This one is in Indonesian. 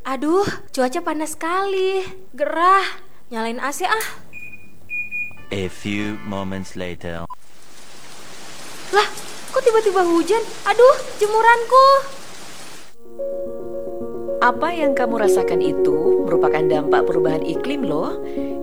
Aduh, cuaca panas sekali. Gerah. Nyalain AC ah. A few moments later. Lah, kok tiba-tiba hujan? Aduh, jemuranku. Apa yang kamu rasakan itu merupakan dampak perubahan iklim loh.